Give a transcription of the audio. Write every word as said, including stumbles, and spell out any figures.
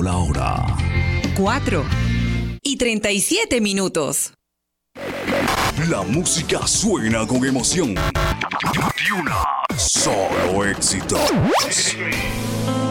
la hora. Cuatro y treinta y siete minutos. La música suena con emoción. Y una, solo éxito.